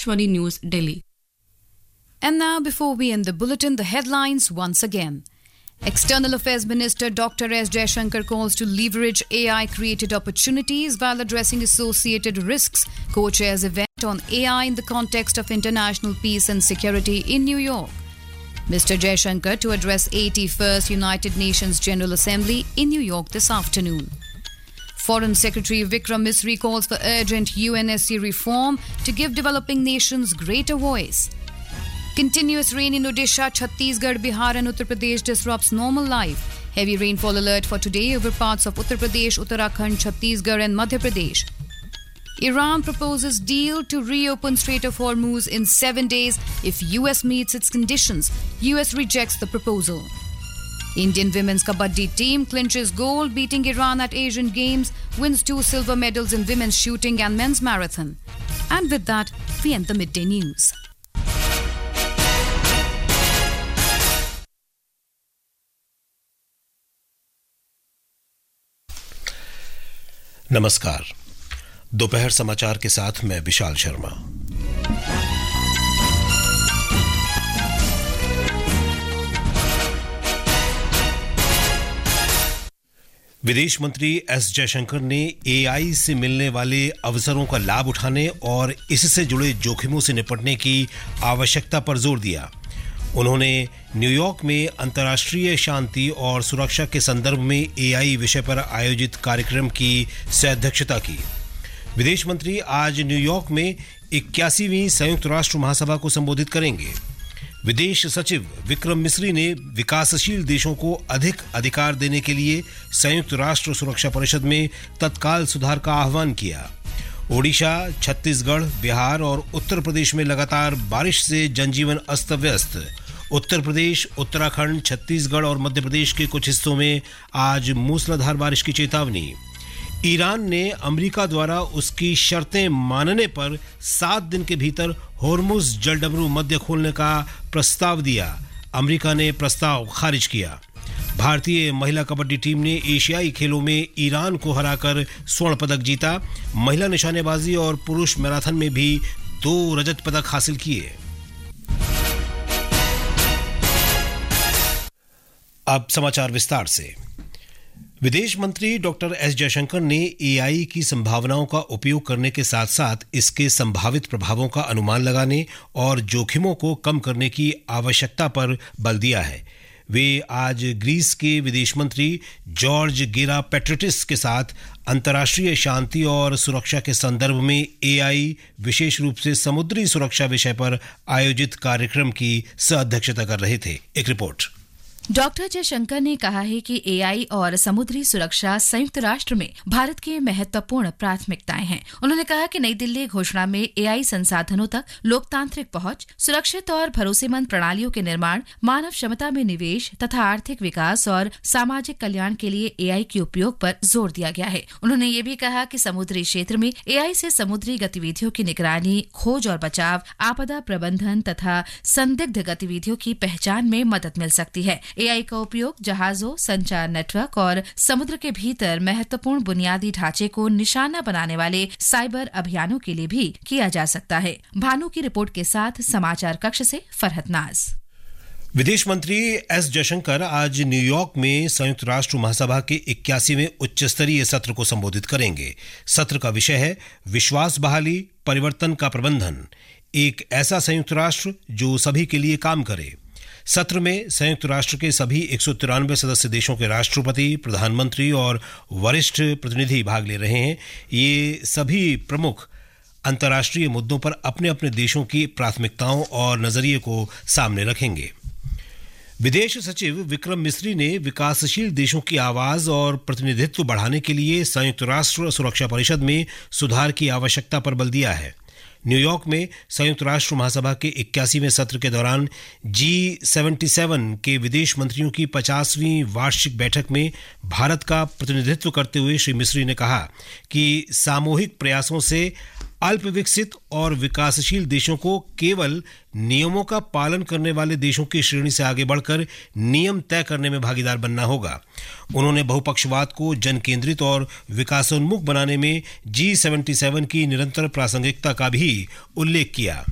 Akashvani News, Delhi. And now, before we end the bulletin, the headlines once again. External Affairs Minister Dr. S. Jaishankar calls to leverage AI-created opportunities while addressing associated risks. Co-chairs event on AI in the context of international peace and security in New York. Mr. Jaishankar to address 81st United Nations General Assembly in New York this afternoon. Foreign Secretary Vikram Misri calls for urgent UNSC reform to give developing nations greater voice. Continuous rain in Odisha, Chhattisgarh, Bihar and Uttar Pradesh disrupts normal life. Heavy rainfall alert for today over parts of Uttar Pradesh, Uttarakhand, Chhattisgarh and Madhya Pradesh. Iran proposes deal to reopen Strait of Hormuz in 7 days if US meets its conditions. US rejects the proposal. Indian women's kabaddi team clinches gold, beating Iran at Asian Games, wins 2 silver medals in women's shooting and men's marathon. And with that, we end the midday news. नमस्कार। दोपहर समाचार के साथ मैं विशाल शर्मा। विदेश मंत्री S Jaishankar ने AI से मिलने वाले अवसरों का लाभ उठाने और इससे जुड़े जोखिमों से निपटने की आवश्यकता पर जोर दिया। उन्होंने न्यूयॉर्क में अंतर्राष्ट्रीय शांति और सुरक्षा के संदर्भ में एआई विषय पर आयोजित कार्यक्रम की सह-अध्यक्षता की। विदेश मंत्री आज न्यूयॉर्क में 81वीं संयुक्त राष्ट्र महासभा को संबोधित करेंगे। विदेश सचिव विक्रम मिस्री ने विकासशील देशों को अधिक अधिकार देने के लिए संयुक्त राष्ट्र सुरक्षा परिषद में तत्काल सुधार का आह्वान किया। ओडिशा, छत्तीसगढ़, बिहार और उत्तर प्रदेश में लगातार बारिश से जनजीवन अस्त-व्यस्त। उत्तर प्रदेश, उत्तराखंड, छत्तीसगढ़ और मध्य प्रदेश के कुछ हिस्सों में आज मूसलाधार बारिश की चेतावनी। ईरान ने अमेरिका द्वारा उसकी शर्तें मानने पर 7 दिन के भीतर होर्मुज जलडमरू मध्य खोलने का प्रस्ताव दिया। अमेरिका ने प्रस्ताव खारिज किया। भारतीय महिला कबड्डी टीम ने एशियाई खेलों में ईरान को हराकर स्वर्ण पदक जीता। महिला निशानेबाजी और पुरुष मैराथन में भी 2 रजत पदक हासिल किए। अब समाचार विस्तार से। विदेश मंत्री डॉक्टर एस जयशंकर ने एआई की संभावनाओं का उपयोग करने के साथ साथ इसके संभावित प्रभावों का अनुमान लगाने और जोखिमों को कम करने की आवश्यकता पर बल दिया है। वे आज ग्रीस के विदेश मंत्री जॉर्ज गेरापेट्रिटिस के साथ अंतर्राष्ट्रीय शांति और सुरक्षा के संदर्भ में एआई, विशेष रूप से समुद्री सुरक्षा विषय पर आयोजित कार्यक्रम की सह-अध्यक्षता कर रहे थे। एक रिपोर्ट। डॉक्टर जयशंकर ने कहा है कि एआई और समुद्री सुरक्षा संयुक्त राष्ट्र में भारत की महत्वपूर्ण प्राथमिकताएं हैं। उन्होंने कहा कि नई दिल्ली घोषणा में एआई संसाधनों तक लोकतांत्रिक पहुंच, सुरक्षित और भरोसेमंद प्रणालियों के निर्माण, मानव क्षमता में निवेश तथा आर्थिक विकास और सामाजिक कल्याण के लिए एआई के उपयोग पर जोर दिया गया है। उन्होंने ये भी कहा कि समुद्री क्षेत्र में एआई से समुद्री गतिविधियों की निगरानी, खोज और बचाव, आपदा प्रबंधन तथा संदिग्ध गतिविधियों की पहचान में मदद मिल सकती है। एआई का उपयोग जहाजों, संचार नेटवर्क और समुद्र के भीतर महत्वपूर्ण बुनियादी ढांचे को निशाना बनाने वाले साइबर अभियानों के लिए भी किया जा सकता है। भानु की रिपोर्ट के साथ समाचार कक्ष से फरहत नाज। विदेश मंत्री एस जयशंकर आज न्यूयॉर्क में संयुक्त राष्ट्र महासभा के 81वें उच्च स्तरीय सत्र को संबोधित करेंगे। सत्र का विषय है विश्वास बहाली, परिवर्तन का प्रबंधन, एक ऐसा संयुक्त राष्ट्र जो सभी के लिए काम करे। सत्र में संयुक्त राष्ट्र के सभी 193 सदस्य देशों के राष्ट्रपति, प्रधानमंत्री और वरिष्ठ प्रतिनिधि भाग ले रहे हैं। ये सभी प्रमुख अंतर्राष्ट्रीय मुद्दों पर अपने अपने देशों की प्राथमिकताओं और नजरिए को सामने रखेंगे। विदेश सचिव विक्रम मिस्री ने विकासशील देशों की आवाज और प्रतिनिधित्व बढ़ाने के लिए संयुक्त राष्ट्र सुरक्षा परिषद में सुधार की आवश्यकता पर बल दिया है। न्यूयॉर्क में संयुक्त राष्ट्र महासभा के 81वें सत्र के दौरान G77 के विदेश मंत्रियों की 50वीं वार्षिक बैठक में भारत का प्रतिनिधित्व करते हुए श्री मिस्री ने कहा कि सामूहिक प्रयासों से अल्प विकसित और विकासशील देशों को केवल नियमों का पालन करने वाले देशों की श्रेणी से आगे बढ़कर नियम तय करने में भागीदार बनना होगा। उन्होंने बहुपक्षवाद को जन केंद्रित और विकासोन्मुख बनाने में G77 की निरंतर प्रासंगिकता का भी उल्लेख किया।